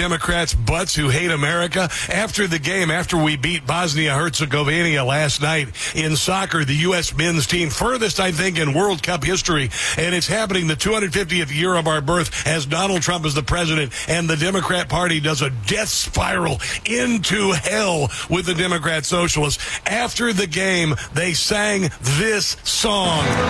Democrats' butts who hate America. After the game, after we beat Bosnia-Herzegovina last night in soccer, the U.S. men's team, furthest, I think, in World Cup history, and it's happening the 250th year of our birth as Donald Trump is the president, and the Democrat Party does a death spiral into hell with the Democrat Socialists. After the game, they sang this song.